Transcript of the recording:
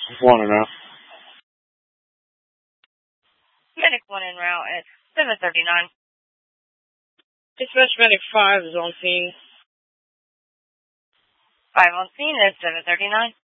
One and out. Medic 1 en route at 739. Dispatch Medic 5 is on scene. 5 on scene at 739.